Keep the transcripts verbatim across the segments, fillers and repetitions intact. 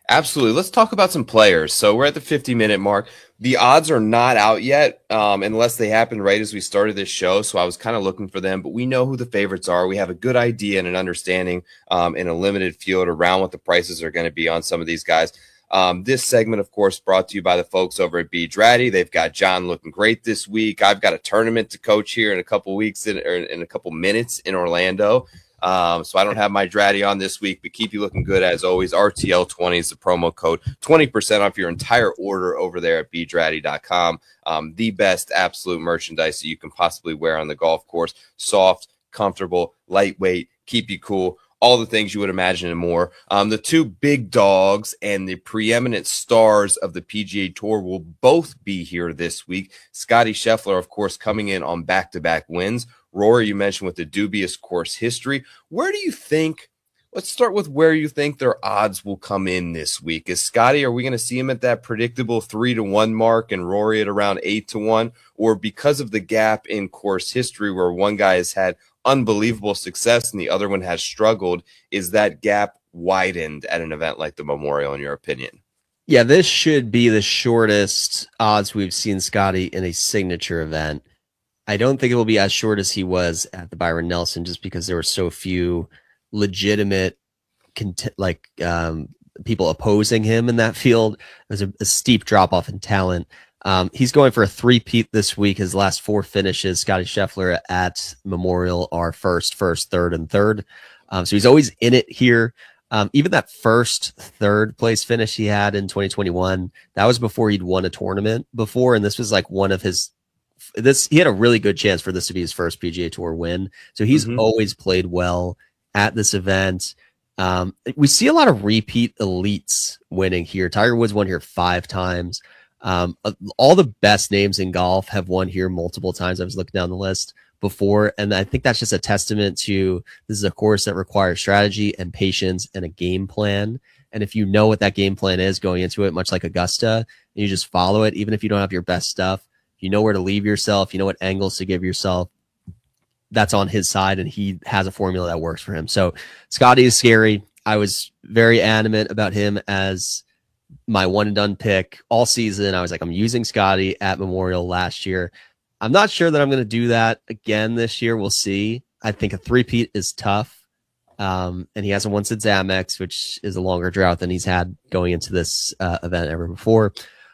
Absolutely. Let's talk about some players. So we're at the fifty minute mark. The odds are not out yet, um, unless they happened right as we started this show. So I was kind of looking for them, but we know who the favorites are. We have a good idea and an understanding um, in a limited field around what the prices are going to be on some of these guys. Um, this segment, of course, brought to you by the folks over at B. Draddy. They've got John looking great this week. I've got a tournament to coach here in a couple weeks, in, or in a couple minutes in Orlando. Um, so I don't have my Draddy on this week, but keep you looking good as always. R T L twenty is the promo code, twenty percent off your entire order over there at b draddy dot com. Um, the best absolute merchandise that you can possibly wear on the golf course. Soft, comfortable, lightweight, keep you cool. All the things you would imagine and more. Um, the two big dogs and the preeminent stars of the P G A Tour will both be here this week. Scottie Scheffler, of course, coming in on back-to-back wins. Rory, you mentioned with the dubious course history. Where do you think, let's start with where you think their odds will come in this week. Is Scottie, are we going to see him at that predictable three to one mark and Rory at around eight to one? Or because of the gap in course history where one guy has had unbelievable success and the other one has struggled, is that gap widened at an event like the Memorial, in your opinion? Yeah, this should be the shortest odds we've seen Scottie in a signature event. I don't think it will be as short as he was at the Byron Nelson, just because there were so few legitimate cont- like um, people opposing him in that field. There's a, a steep drop off in talent. Um, he's going for a three-peat this week. His last four finishes, Scottie Scheffler at Memorial, are first, first, third, and third. Um, so he's always in it here. Um, even that first third place finish he had in twenty twenty-one, that was before he'd won a tournament before. And this was like one of his, this, he had a really good chance for this to be his first P G A Tour win. So he's mm-hmm. always played well at this event. Um, we see a lot of repeat elites winning here. Tiger Woods won here five times. Um, all the best names in golf have won here multiple times. I was looking down the list before, and I think that's just a testament to this is a course that requires strategy and patience and a game plan. And if you know what that game plan is going into it, much like Augusta, and you just follow it, even if you don't have your best stuff, you know where to leave yourself, you know what angles to give yourself, that's on his side, and he has a formula that works for him. So Scottie is scary. I was very adamant about him as my one and done pick all season. I was like, I'm using Scottie at Memorial last year. I'm not sure that I'm going to do that again this year. We'll see. I think a three-peat is tough. Um, and he hasn't won since Amex, which is a longer drought than he's had going into this uh, event ever before.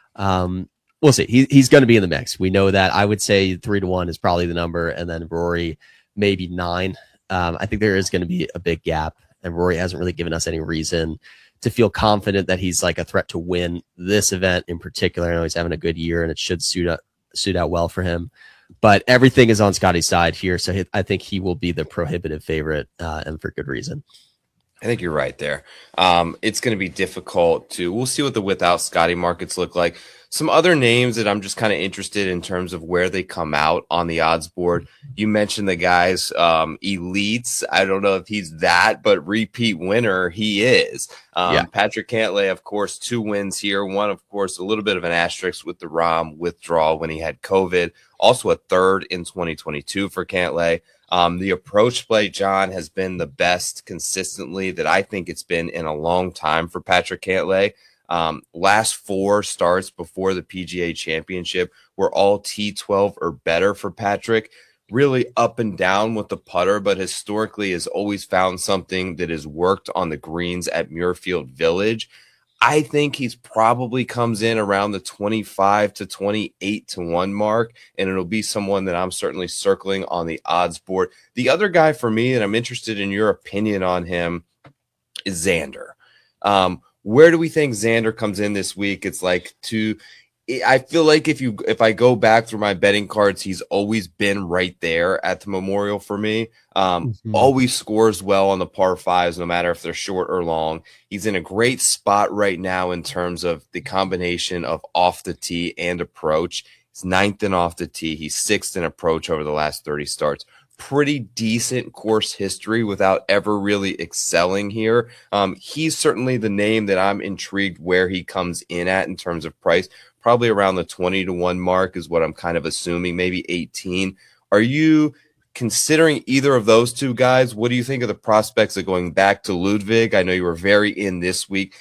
Um, we'll see. He, he's going to be in the mix. We know that. I would say three to one is probably the number. And then Rory, maybe nine. Um, I think there is going to be a big gap, and Rory hasn't really given us any reason to feel confident that he's like a threat to win this event in particular. I know he's having a good year and it should suit up, suit out well for him, but everything is on Scottie's side here. So he, I think he will be the prohibitive favorite, uh, and for good reason. I think you're right there. Um, it's going to be difficult to, we'll see what the without Scottie markets look like. Some other names that I'm just kind of interested in terms of where they come out on the odds board. You mentioned the guys, um, elites. I don't know if he's that, but repeat winner he is. Um, yeah. Patrick Cantlay, of course, two wins here. One, of course, a little bit of an asterisk with the Rahm withdrawal when he had COVID. Also a third in twenty twenty-two for Cantlay. Um, the approach play, John, has been the best consistently that I think it's been in a long time for Patrick Cantlay. Um, last four starts before the P G A Championship were all T twelve or better for Patrick. Really up and down with the putter, but historically has always found something that has worked on the greens at Muirfield Village. I think he's probably comes in around the twenty-five to twenty-eight to one mark, and it'll be someone that I'm certainly circling on the odds board. The other guy for me, and I'm interested in your opinion on him, is Xander. Um, Where do we think Xander comes in this week? It's like two. I feel like if you if I go back through my betting cards, he's always been right there at the Memorial for me. Um, mm-hmm. Always scores well on the par fives, no matter if they're short or long. He's in a great spot right now in terms of the combination of off the tee and approach. He's ninth in off the tee. He's sixth in approach over the last thirty starts. Pretty decent course history without ever really excelling here. Um, he's certainly the name that I'm intrigued where he comes in at in terms of price. Probably around the twenty to one mark is what I'm kind of assuming, maybe eighteen. Are you considering either of those two guys? What do you think of the prospects of going back to Ludwig? I know you were very in this week.